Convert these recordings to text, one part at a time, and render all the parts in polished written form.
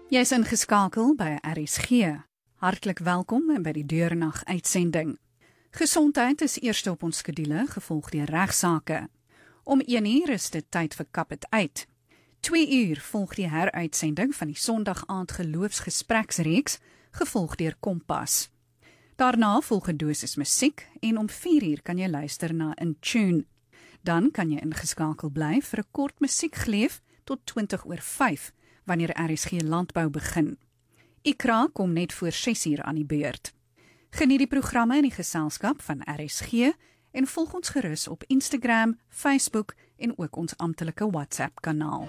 Jy is ingeskakel by RSG. Hartlik welkom by die deurnag uitsending. Gesondheid is eerste op ons skedule, gevolg deur regsaake. Om 1:00 is dit tyd vir Kap het uit. 2:00 volg die heruitsending van die Sondagaand geloofsgespreksreeks, gevolg deur Kompas. Daarna volg 'n dosis musiek en om 4:00 kan jy luister na In Tune. Dan kan jy ingeskakel bly vir 'n kort musiekgleef tot 5:20, wanneer RSG Landbou begin. Ikra kom net voor 6:00 aan die beurt. Geniet die programme in die geselskap van RSG en volg ons gerus op Instagram, Facebook en ook ons amptelike WhatsApp-kanaal.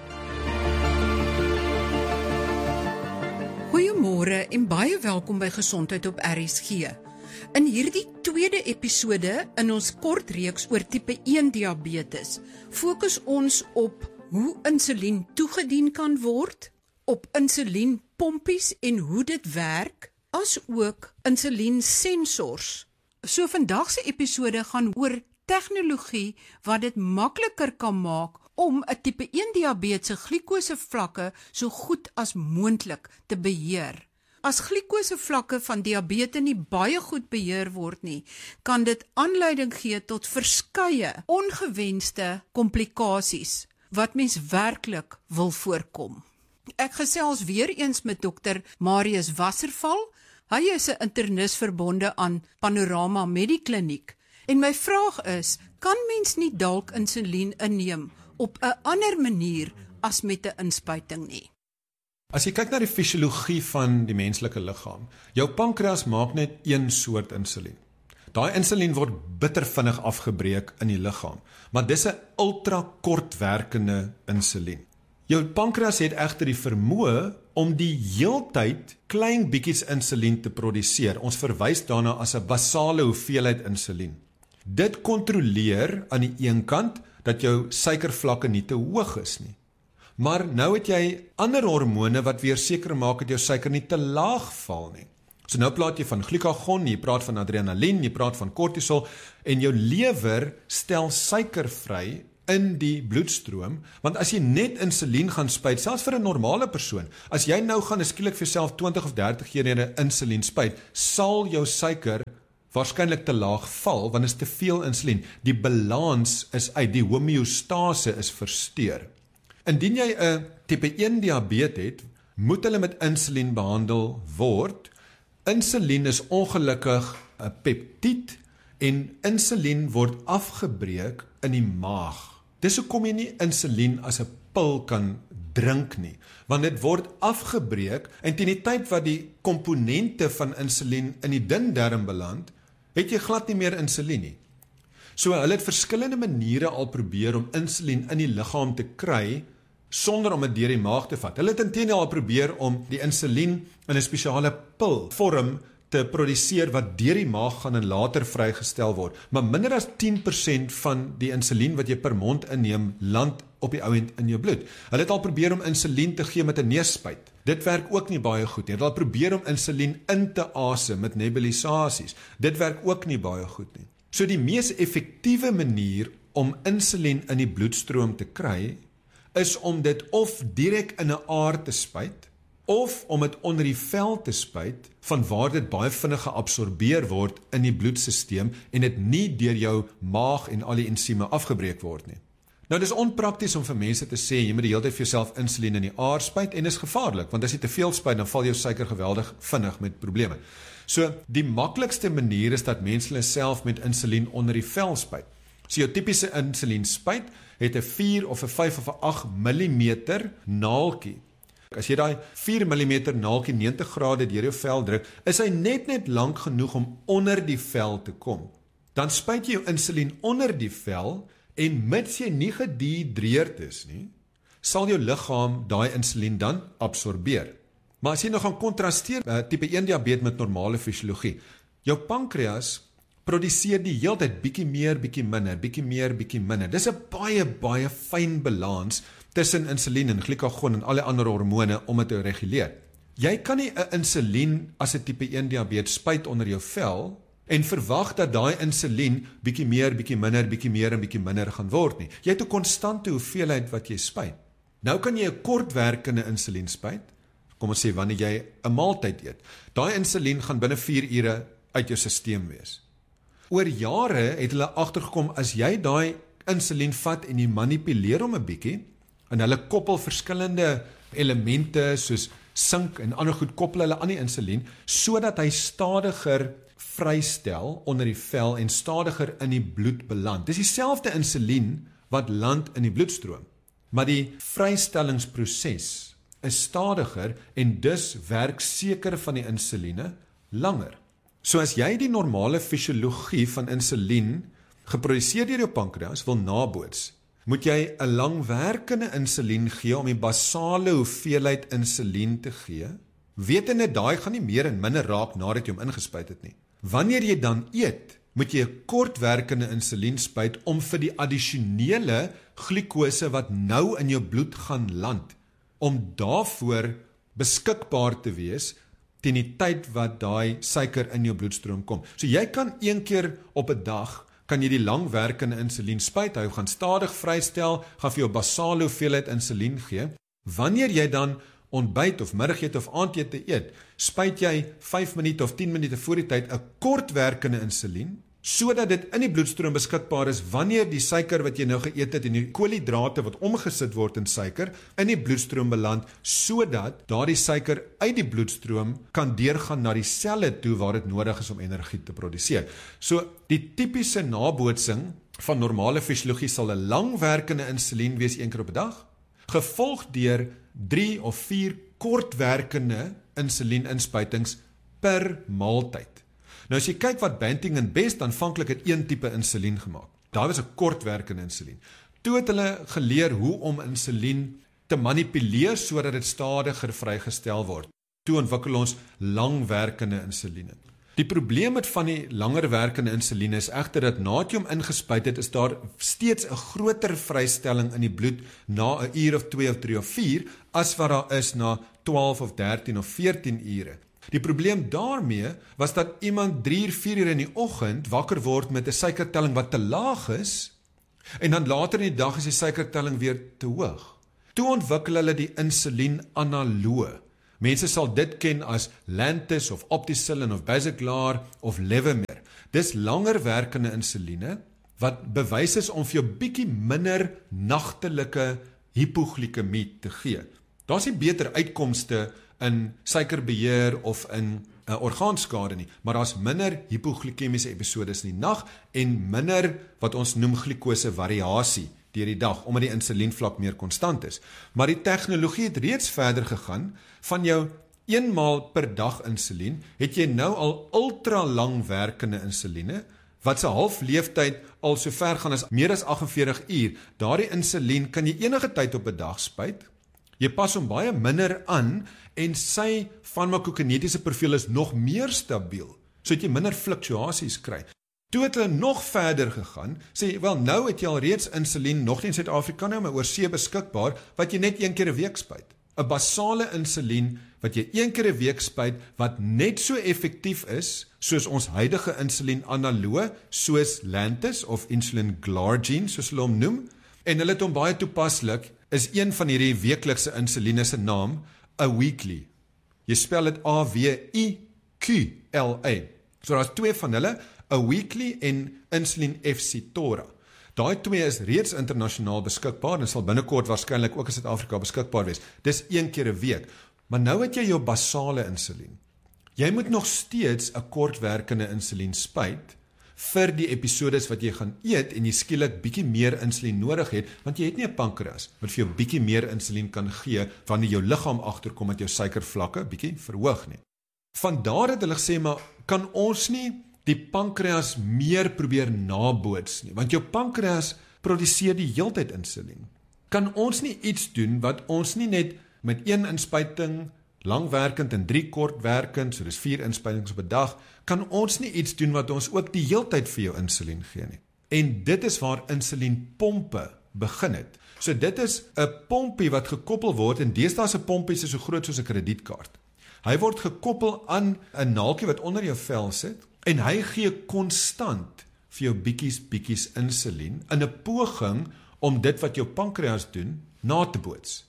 Goeiemôre en baie welkom by Gesondheid op RSG. In hierdie tweede episode in ons kort reeks oor tipe 1 diabetes, fokus ons op hoe insulien toegedien kan word, op insulienpompies en hoe dit werk, as ook insuliensensors. So vandag se episode gaan oor tegnologie wat dit makliker kan maak om 'n tipe 1 diabetes se glikosevlakke so goed as moontlik te beheer. As glikosevlakke van diabetes nie baie goed beheer word nie, kan dit aanleiding gee tot verskeie ongewenste komplikasies wat mens werklik wil voorkom. Ek gesels weer eens met Dr. Marius Wasserval. Hy is 'n internis verbonde aan Panorama Medikliniek. En my vraag is, kan mens nie dalk insulien inneem op 'n ander manier as met 'n inspuiting nie? As jy kyk na die fisiologie van die menslike liggaam, jou pankreas maak net een soort insulien. Daai insulien word bitter vinnig afgebreek in die liggaam, maar dis 'n ultra kortwerkende insulien. Jou pankreas het egter die vermoë om die heeltyd klein bietjies insulien te produseer. Ons verwys daarna as 'n basale hoeveelheid insulien. Dit kontroleer aan die een kant dat jou suikervlakke nie te hoog is nie. Maar nou het jy ander hormone wat weer seker maak dat jou suiker nie te laag val nie. So nou praat jy van glikagon, jy praat van adrenalien, jy praat van kortisol en jou lewer stel suiker vry in die bloedstroom, want as jy net insulien gaan spuit, selfs vir 'n normale persoon, as jy nou gaan skielik vir jouself 20 of 30 eenhede insulien spuit, sal jou suiker waarskynlik te laag val, want is te veel insulien. Die balans is uit, die homeostase is versteur. Indien jy 'n tipe 1 diabetes het, moet hulle met insulien behandel word. Insulien is ongelukkig 'n peptied en insulien word afgebreek in die maag. Dis hoekom jy nie insulien as 'n pil kan drink nie, want dit word afgebreek en teen die tyd wat die komponente van insulien in die dun darm beland, het jy glad nie meer insulien nie. So hulle het verskillende maniere al probeer om insulien in die liggaam te kry sonder om dit deur die maag te vat. Hulle het inteendeel al probeer om die insulien in 'n spesiale pilvorm te produseer wat deur die maag gaan en later vrygestel word. Maar minder as 10% van die insulien wat jy per mond inneem, land op die ou end in jou bloed. Hulle het al probeer om insulien te gee met 'n neusspuit. Dit werk ook nie baie goed nie. Hulle het al probeer om insulien in te asem met nebulisasies. Dit werk ook nie baie goed nie. So die mees effektiewe manier om insulien in die bloedstroom te kry, is om dit of direk in 'n aar te spuit, of om dit onder die vel te spuit, van waar dit baie vinnig geabsorbeer word in die bloedsisteem en dit nie deur jou maag en al die ensieme afgebreek word nie. Nou dis onprakties om vir mense te sê, jy moet die hele tyd vir jouself insulien in die aar spuit en dis gevaarlik, want as jy te veel spuit, dan val jou suiker geweldig vinnig met probleme. So die maklikste manier is dat mense hulle self met insulien onder die vel spuit. So jou tipiese insulienspuit het 'n 4 of 'n 5 of 'n 8 mm naaltjie. As jy daai 4 mm naaltjie 90 grade deur jou vel druk, is hy net lank genoeg om onder die vel te kom. Dan spuit jy jou insulien onder die vel en mits jy nie gedehidreerd is nie, sal jou liggaam daai insulien dan absorbeer. Maar as jy nou gaan kontrasteer tipe 1 diabetes met normale fisiologie, jou pankreas produseer die heeltyd bietjie meer, bietjie minder, bietjie meer, bietjie minder. Dis 'n baie fyn balans tussen insulien en glikagon en alle ander hormone om dit te reguleer. Jy kan nie 'n insulien as 'n tipe 1 diabetes spuit onder jou vel en verwag dat daai insulien bietjie meer, bietjie minder, bietjie meer en bietjie minder gaan word nie. Jy het 'n konstante hoeveelheid wat jy spuit. Nou kan jy 'n kortwerkende insulien spuit, kom ons sê wanneer jy 'n maaltyd eet. Daai insulien gaan binne 4 ure uit jou stelsel wees. Oor jare het hulle agtergekom as jy daai insulien vat en jy manipuleer hom 'n bietjie en hulle koppel verskillende elemente soos sink en ander goed koppel hulle aan die insulien sodat hy stadiger vrystel onder die vel en stadiger in die bloed beland. Dis dieselfde insulien wat land in die bloedstroom, maar die vrystellingsproses is stadiger en dus werk sekere van die insuline langer. So as jy die normale fisiologie van insulien geproduseer deur jou pankreas wil naboots, moet jy 'n langwerkende insulien gee om die basale hoeveelheid insulien te gee, wetende daai gaan nie meer en minder raak nadat jy hom ingespuit het nie. Wanneer jy dan eet, moet jy 'n kortwerkende insulien spuit om vir die addisionele glikose wat nou in jou bloed gaan land, om daarvoor beskikbaar te wees teen die tyd wat daai suiker in jou bloedstroom kom. So jy kan een keer op 'n dag kan jy die langwerkende insulien spuit, hy gaan stadig vrystel, gaan vir jou basale hoeveelheid insulien gee. Wanneer jy dan ontbyt of middagete of aandete eet, spuit jy 5 minute of 10 minute voor die tyd 'n kortwerkende insulien, sodat dit in die bloedstroom beskikbaar is wanneer die suiker wat jy nou geëet het en die koolhidrate wat omgesit word in suiker in die bloedstroom beland, sodat daardie suiker uit die bloedstroom kan deurgaan na die selle toe waar dit nodig is om energie te produseer. So die tipiese nabootsing van normale fisiologie sal 'n langwerkende insulien wees een keer op 'n dag, gevolg deur 3 of 4 kortwerkende insulieninspuitings per maaltyd. Nou as jy kyk wat Banting en Best aanvanklik het een tipe insulien gemaak. Daar was 'n kortwerkende insulien. Toe het hulle geleer hoe om insulien te manipuleer sodat dit stadiger vrygestel word. Toe ontwikkel ons langwerkende insuline. Die probleem met van die langerwerkende insuline is egter dat nadat jy hom ingespuit het, is daar steeds 'n groter vrystelling in die bloed na 'n uur of 2 of 3 of 4 as wat daar is na 12 of 13 of 14 ure. Die probleem daarmee was dat iemand 3 uur, 4 uur in die oggend wakker word met 'n suikertelling wat te laag is en dan later in die dag is die suikertelling weer te hoog. Toe ontwikkel hulle die insulien analoë. Mense sal dit ken as Lantus of Opticillin of Basaglar of Levemir. Dis langerwerkende insuline wat bewys is om vir jou bietjie minder nagtelike hipoglikemie te gee. Daar's nie beter uitkomste in suikerbeheer of in orgaanskade nie, maar daar's minder hipoglikemiese episodes in die nag en minder wat ons noem glikose variasie deur die dag, omdat die insulienvlak meer konstant is. Maar die tegnologie het reeds verder gegaan, van jou 1 maal per dag insulien, het jy nou al ultra langwerkende insuline, wat se halfleeftyd al so ver gaan as meer as 48 uur. Daardie insulien kan jy enige tyd op 'n dag spuit. Jy pas hom baie minder aan en sy farmakokinetiese profiel is nog meer stabiel, sodat jy minder fluktuasies kry. Toe het hulle nog verder gegaan, sê, wel nou het jy al reeds insulien, nog nie in Suid-Afrika nie, maar oor see beskikbaar, wat jy net 1 keer 'n week spuit. 'n Basale insulien, wat jy 1 keer 'n week spuit, wat net so effektief is, soos ons huidige insulien analoë, soos Lantus of insulin glargine, soos hulle hom noem, en hulle het hom baie toepaslik, is een van hierdie weeklikse insuline se naam, Awiqli. Jy spel dit A-W-I-Q-L-A. So daar's 2 van hulle, Awiqli en insulin Efsitora. Daai 2 is reeds internasionaal beskikbaar en sal binnekort waarskynlik ook in Suid-Afrika beskikbaar wees. Dis 1 keer 'n week. Maar nou het jy jou basale insulien. Jy moet nog steeds 'n kortwerkende insulien spuit vir die episodes wat jy gaan eet en jy skielik bietjie meer insulien nodig het, want jy het nie 'n pankreas wat vir jou bietjie meer insulien kan gee wanneer jou liggaam agterkom dat jou suikervlakke bietjie verhoog nie. Vandaar het hulle gesê, maar kan ons nie die pankreas meer probeer naboots nie, want jou pankreas produseer die heeltyd insulien. Kan ons nie iets doen wat ons nie net met 1 inspuiting langwerkend en 3 kortwerkend, so dis 4 inspuitings op 'n dag, kan ons nie iets doen wat ons ook die heeltyd vir jou insulien gee nie. En dit is waar insulienpompe begin het. So dit is 'n pompie wat gekoppel word en deesdae se pompies is so groot soos 'n kredietkaart. Hy word gekoppel aan 'n naaltjie wat onder jou vel sit en hy gee konstant vir jou bietjies insulien in 'n poging om dit wat jou pankreas doen na te boots.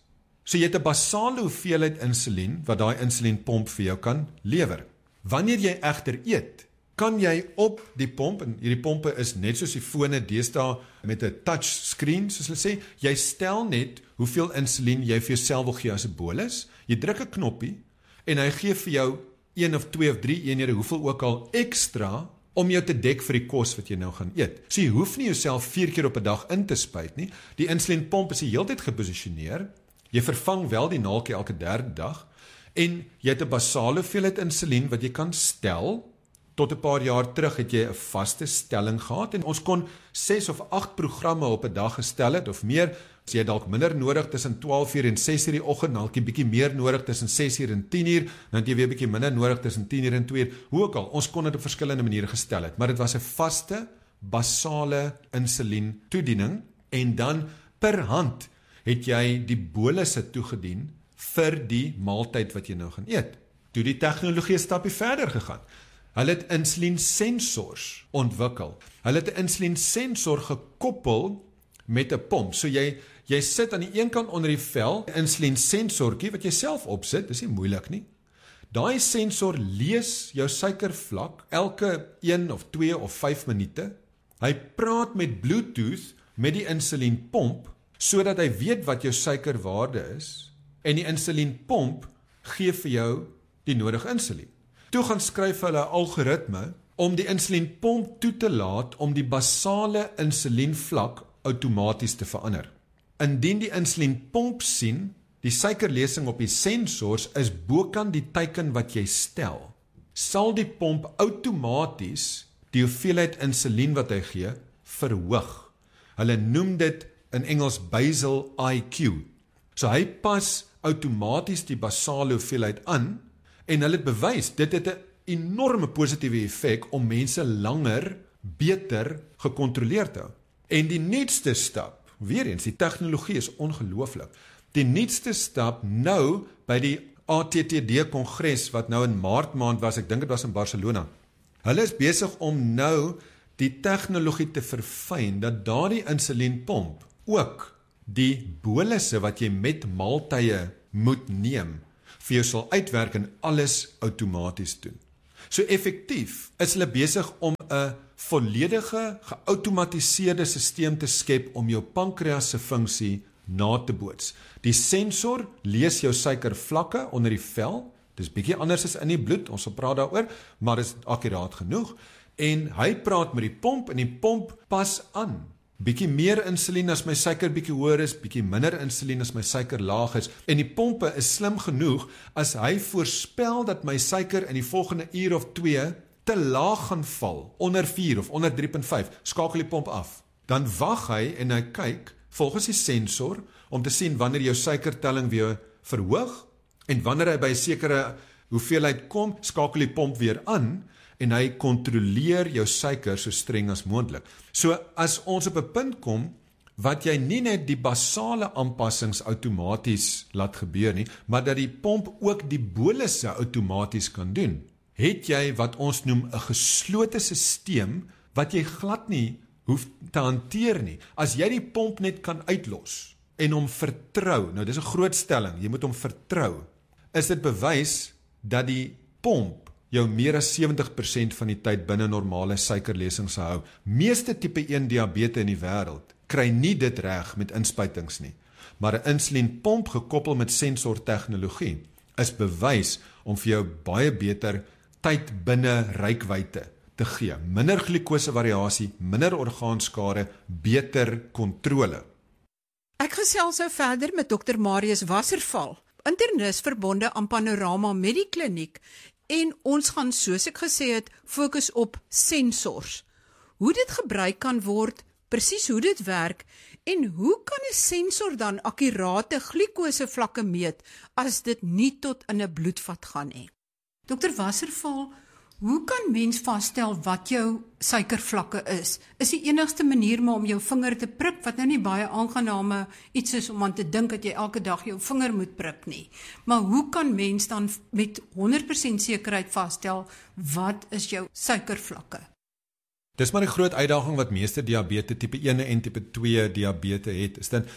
So jy het 'n basale hoeveelheid insulien wat daai insulienpomp vir jou kan lewer. Wanneer jy egter eet, kan jy op die pomp, en hierdie pompe is net soos die fone deesdae met 'n touchscreen, soos hulle sê, jy stel net hoeveel insulien jy vir jouself wil gee as 'n bolus, jy druk 'n knoppie, en hy gee vir jou 1 of 2 of 3 eenhede, hoeveel ook al ekstra, om jou te dek vir die kos wat jy nou gaan eet. So jy hoef nie jouself 4 keer op 'n dag in te spuit nie, die insulienpomp is die hele tyd geposisioneer, jy vervang wel die naaltjie elke 3de dag, en jy het 'n basale hoeveelheid insulien wat jy kan stel. Tot 'n paar jaar terug het jy 'n vaste stelling gehad, en ons kon 6 of 8 programme op 'n dag gestel het, of meer. As jy dalk minder nodig tussen 12:00 en 6:00 die oggend, dalk 'n bietjie meer nodig tussen 6:00 en 10:00, dan het jy weer 'n bietjie minder nodig tussen 10:00 en 2:00. Hoe ook al, ons kon dit op verskillende maniere gestel het, maar dit was 'n vaste, basale insulien toediening, en dan per hand het jy die bolusse toegedien vir die maaltyd wat jy nou gaan eet. Toe die tegnologie 'n stapie verder gegaan. Hulle het insuliensensors ontwikkel. Hulle het 'n insuliensensor gekoppel met 'n pomp. So jy sit aan die een kant onder die vel, 'n insuliensensortjie wat jy self opsit, dis nie moeilik nie. Daai sensor lees jou suikervlak elke 1 of 2 of 5 minute. Hy praat met Bluetooth met die insulienpomp, sodat hy weet wat jou suikerwaarde is, en die insulienpomp gee vir jou die nodige insulien. Toe gaan skryf hulle 'n algoritme om die insulienpomp toe te laat om die basale insulienvlak outomaties te verander. Indien die insulienpomp sien, die suikerlesing op die sensors is bokant die teiken wat jy stel, sal die pomp outomaties die hoeveelheid insulien wat hy gee, verhoog. Hulle noem dit in Engels basal IQ. So hy pas outomaties die basale hoeveelheid aan, en hulle het bewys, dit het 'n enorme positiewe effek om mense langer, beter gekontroleer te hou. En die nuutste stap, weer eens, die tegnologie is ongelooflik. Die nuutste stap nou by die ATTD-kongres wat nou in Maart maand was, ek dink dit was in Barcelona. Hulle is besig om nou die tegnologie te verfyn dat daardie insulienpomp ook die bolusse wat jy met maaltye moet neem, vir jou sal uitwerk en alles outomaties doen. So effektief is hulle besig om 'n volledige geautomatiseerde stelsel te skep om jou pankreas se funksie na te boots. Die sensor lees jou suikervlakke onder die vel, dis bietjie anders as in die bloed, ons sal praat daaroor, maar is akkuraat genoeg, en hy praat met die pomp, en die pomp pas aan. Bietjie meer insulien as my suiker bietjie hoër is, bietjie minder insulien as my suiker laag is, en die pompe is slim genoeg, as hy voorspel dat my suiker in die volgende uur of 2 te laag gaan val, onder 4 of onder 3.5, skakel die pomp af. Dan wag hy en hy kyk, volgens die sensor, om te sien wanneer jou suikertelling weer verhoog, en wanneer hy by 'n sekere hoeveelheid kom, skakel die pomp weer aan, en hy kontroleer jou suiker so streng as moontlik. So as ons op 'n punt kom, wat jy nie net die basale aanpassings outomaties laat gebeur nie, maar dat die pomp ook die bolusse outomaties kan doen, het jy wat ons noem 'n geslote stelsel, wat jy glad nie hoef te hanteer nie. As jy die pomp net kan uitlos, en hom vertrou, nou dis 'n groot stelling, jy moet hom vertrou, is dit bewys dat die pomp jou meer as 70% van die tyd binne normale suikerlesing sal hou. Meeste tipe 1 diabetes in die wêreld kry nie dit reg met inspuitings nie, maar 'n insulienpomp gekoppel met sensortegnologie is bewys om vir jou baie beter tyd binne reikwyte te gee. Minder glikosevariasie, minder orgaanskade, beter kontrole. Ek gesels nou verder met Dr. Marius Wasserval, internis verbonde aan Panorama Medikliniek, en ons gaan, soos ek gesê het, fokus op sensors. Hoe dit gebruik kan word, presies hoe dit werk, en hoe kan 'n sensor dan akkurate glikosevlakke meet as dit nie tot in 'n bloedvat gaan nie? Dr. Wasserval, hoe kan mens vasstel wat jou suikervlakke is? Is die enigste manier maar om jou vinger te prik, wat nou nie baie aangename iets is om aan te dink dat jy elke dag jou vinger moet prik nie. Maar hoe kan mens dan met 100% sekerheid vasstel wat is jou suikervlakke? Dis maar 'n groot uitdaging wat meeste diabetes tipe 1 en tipe 2 diabetes het, is dat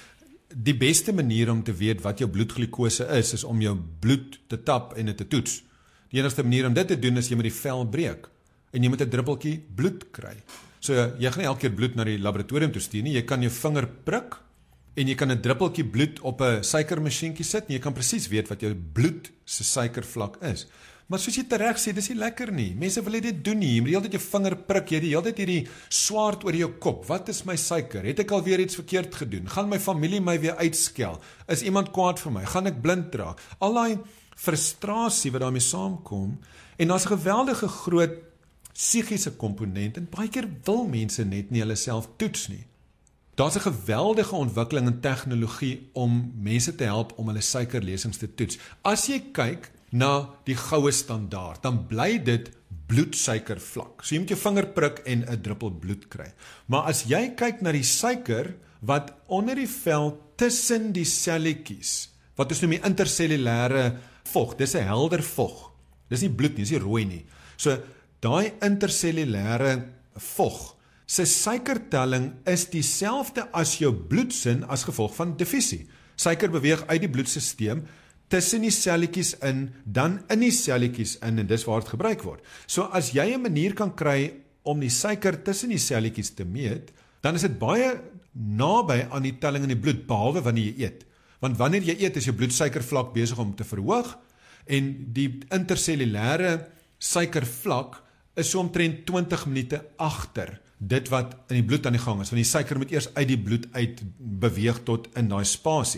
die beste manier om te weet wat jou bloedglikose is om jou bloed te tap en dit te toets. Die enigste manier om dit te doen is jy moet die vel breek en jy moet 'n druppeltjie bloed kry. So jy gaan nie elke keer bloed na die laboratorium toe stuur nie, jy kan jou vinger prik en jy kan 'n druppeltjie bloed op 'n suikermasjienkie sit en jy kan presies weet wat jou bloed se suikervlak is. Maar soos jy tereg sê, dis nie lekker nie. Mense wil dit doen nie. Jy moet die hele tyd jou vinger prik, jy die hele tyd hierdie swaard oor jou kop. Wat is my suiker? Het ek alweer iets verkeerd gedoen? Gaan my familie my weer uitskel? Is iemand kwaad vir my? Gaan ek blind raak? Al daai frustrasie wat daarmee saamkom, en daar's 'n geweldige groot psigiese komponent, en baie keer wil mense net nie hulle self toets nie. Daar's 'n geweldige ontwikkeling in tegnologie om mense te help om hulle suikerlesings te toets. As jy kyk na die goue standaard, dan bly dit bloedsuikervlak. So jy moet jou vinger prik en 'n druppel bloed kry. Maar as jy kyk na die suiker wat onder die vel tussen die selletjies, wat ons noem die intercellulêre vog, dis 'n helder vog. Dis nie bloed nie, dis nie rooi nie. So daai intercellulêre vog se suikertelling is dieselfde as jou bloedsin as gevolg van difusie. Suiker beweeg uit die bloedstelsel tussen die selletjies in, dan in die selletjies in, en dis waar dit gebruik word. So as jy 'n manier kan kry om die suiker tussen die selletjies te meet, dan is dit baie naby aan die telling in die bloed, behalwe wanneer jy eet. Want wanneer jy eet, is jou bloedsuikervlak besig om te verhoog, en die intercellulêre suikervlak is so omtrent 20 minute agter dit wat in die bloed aan die gang is, want die suiker moet eers uit die bloed uit beweeg tot in daai spasie.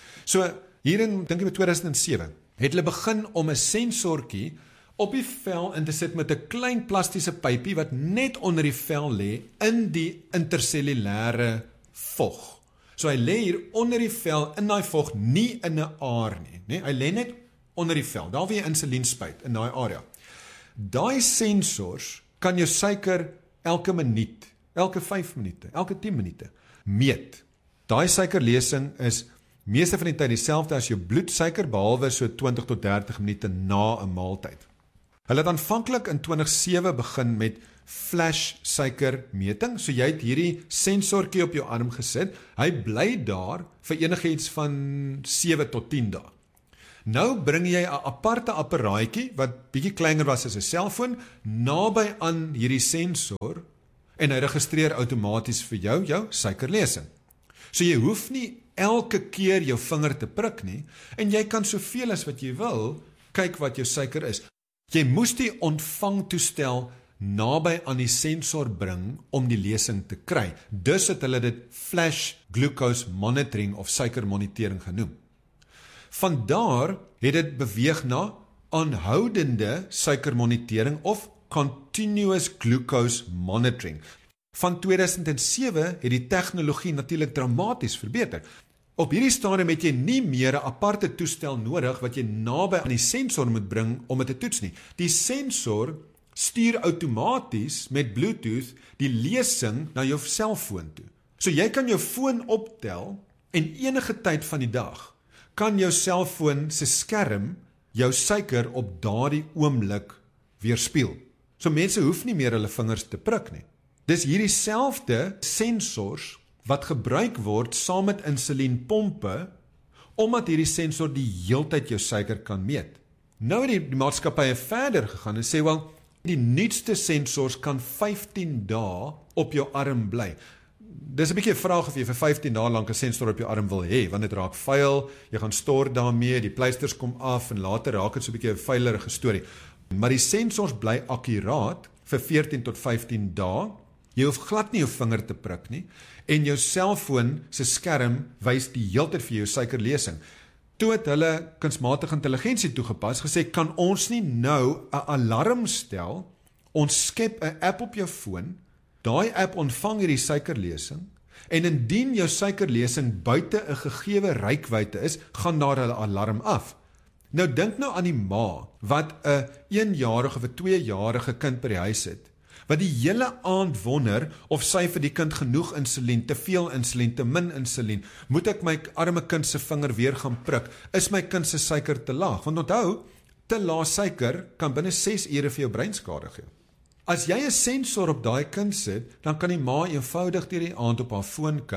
So hierin, dink ek by 2007, het hulle begin om 'n sensortjie op die vel in te sit met 'n klein plastiese pypie wat net onder die vel lê in die intercellulêre vog. So hy lê hier onder die vel in daai vog, nie in 'n aar nie. Hy lê net onder die vel, daar waar jy insulien spuit in daai area. Daai sensors kan jou suiker elke minuut, elke 5 minute, elke 10 minute meet. Daai suikerlesing is meeste van die tyd dieselfde as jou bloedsuiker, behalwe so 20 tot 30 minute na 'n maaltyd. Hulle het aanvanklik in 2007 begin met flash suikermeting. So jy het hierdie sensortjie op jou arm gesit. Hy bly daar vir enigiets van 7 tot 10 dae. Nou bring jy 'n aparte apparaatjie wat bietjie kleiner was as 'n selfoon naby aan hierdie sensor en hy registreer outomaties vir jou suikerlesing. So jy hoef nie elke keer jou vinger te prik nie en jy kan soveel as wat jy wil kyk wat jou suiker is. Jy moes die ontvangtoestel naby aan die sensor bring om die lesing te kry. Dus het hulle dit flash glucose monitoring of suikermonitering genoem. Vandaar het dit beweeg na aanhoudende suikermonitering of continuous glucose monitoring. Van 2007 het die tegnologie natuurlik dramaties verbeter. Op hierdie stadium het jy nie meer 'n aparte toestel nodig wat jy naby aan die sensor moet bring om dit te toets nie. Die sensor stuur outomaties met Bluetooth die lesing na jou selfoon toe. So jy kan jou foon optel en enige tyd van die dag kan jou selfoon se skerm jou suiker op daardie oomblik weerspieël. So mense hoef nie meer hulle vingers te prik nie. Dis hierdie selfde sensors wat gebruik word saam met insulienpompe, omdat hierdie sensor die heeltyd jou suiker kan meet. Nou het die maatskappye verder gegaan en sê, wel, die nuutste sensors kan 15 dae op jou arm bly. Dis 'n bietjie 'n vraag of jy vir 15 dae lank 'n sensor op jou arm wil hê, want dit raak vuil, jy gaan stort daarmee, die pleisters kom af en later raak dit so 'n bietjie 'n vuilerige storie. Maar die sensors bly akkuraat vir 14 tot 15 dae. Jy hoef glad nie jou vinger te prik nie en jou selfoon se skerm wys die heeltyd vir jou suikerlesing. Toe het hulle kunsmatige intelligensie toegepas, gesê kan ons nie nou 'n alarm stel, ons skep 'n app op jou foon, daai app ontvang hierdie suikerlesing en indien jou suikerlesing buite 'n gegeewe reikwyte is, gaan daar 'n alarm af. Nou dink nou aan die ma wat 'n 1-jarige of 'n 2-jarige kind by die huis het, wat die hele aand wonder of sy vir die kind genoeg insulien, te veel insulien, te min insulien, moet ek my arme kind se vinger weer gaan prik, is my kind se suiker te laag, want onthou, te laag suiker kan binne 6 ure vir jou breinskade gee. As jy 'n sensor op daai kind sit, dan kan die ma eenvoudig deur die aand op haar foon kyk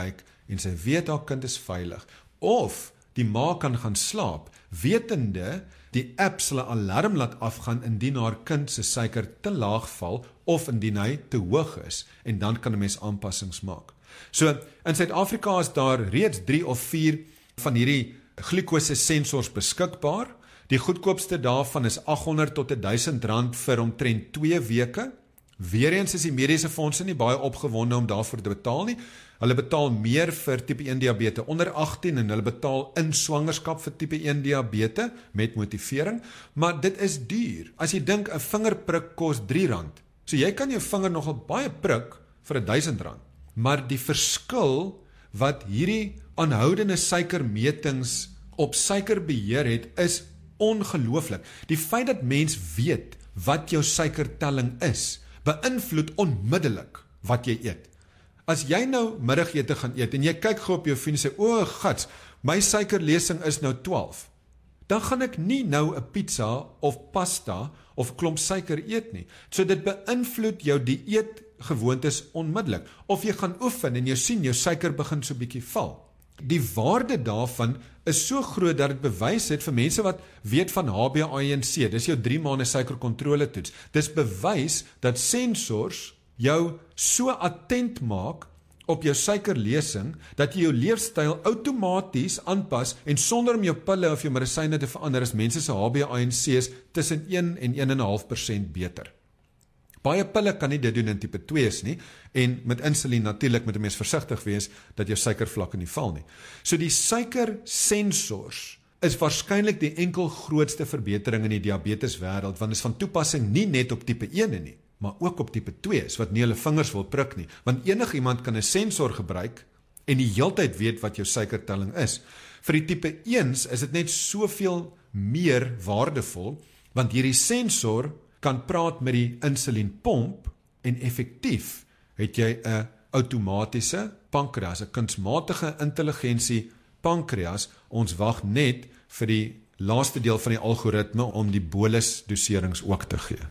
en sy weet haar kind is veilig, of die ma kan gaan slaap, wetende die app sal 'n alarm laat afgaan indien haar kind se suiker te laag val of indien hy te hoog is, en dan kan 'n mens aanpassings maak. So, in Suid-Afrika is daar reeds 3 of 4 van hierdie glikose sensors beskikbaar. Die goedkoopste daarvan is R800 tot R1000 vir omtrent 2 weke. Weereens is die mediese fondse nie baie opgewonde om daarvoor te betaal nie. Hulle betaal meer vir tipe 1 diabetes onder 18 en hulle betaal in swangerskap vir tipe 1 diabetes met motivering, maar dit is duur. As jy dink 'n vingerprik kos R3, so jy kan jou vinger nogal baie prik vir R1000, maar die verskil wat hierdie aanhoudende suikermetings op suikerbeheer het, is ongelooflik. Die feit dat mens weet wat jou suikertelling is, beïnvloed onmiddellik wat jy eet. As jy nou middagete gaan eet en jy kyk gou op jou foon en sê, o gats, my suikerlesing is nou 12, dan gaan ek nie nou 'n pizza of pasta of klomp suiker eet nie. So dit beïnvloed jou dieetgewoontes onmiddellik. Of jy gaan oefen en jy sien jou suiker begin so bietjie val. Die waarde daarvan is so groot dat dit bewys het vir mense wat weet van HbA1c, dis jou 3 maande suikerkontrole toets. Dis bewys dat sensors jou so attent maak op jou suikerlesing, dat jy jou leefstyl outomaties aanpas en sonder om jou pille of jou medisyne te verander, is mense se HbA1c is tussen 1 en 1,5% beter. Baie pille kan nie dit doen in tipe 2's nie, en met insulien natuurlik moet 'n mens versigtig wees dat jou suikervlakke nie val nie. So die suikersensors is waarskynlik die enkel grootste verbetering in die diabeteswêreld, want dit is van toepassing nie net op tipe 1 nie, maar ook op tipe 2's wat nie hulle vingers wil prik nie, want enigiemand kan 'n sensor gebruik en die heeltyd weet wat jou suikertelling is. Vir die tipe 1's is dit net soveel meer waardevol, want hierdie sensor kan praat met die insulienpomp en effektief het jy 'n outomatiese pankreas, 'n kunsmatige intelligensie pankreas. Ons wag net vir die laaste deel van die algoritme om die bolus doserings ook te gee.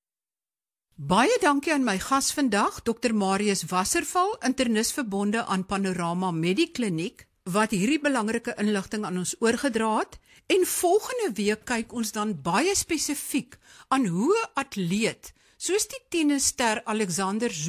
Baie dankie aan my gas vandag, Dr. Marius Wasserval, internis verbonde aan Panorama Medikliniek, wat hierdie belangrike inligting aan ons oorgedra het. En volgende week kyk ons dan baie spesifiek aan hoe 'n atleet, soos die tennisster Alexander